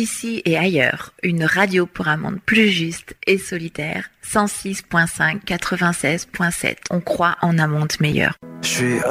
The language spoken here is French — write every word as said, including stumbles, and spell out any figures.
Ici et ailleurs, une radio pour un monde plus juste et solitaire. cent six virgule cinq, quatre-vingt-seize virgule sept. On croit en un monde meilleur. Je suis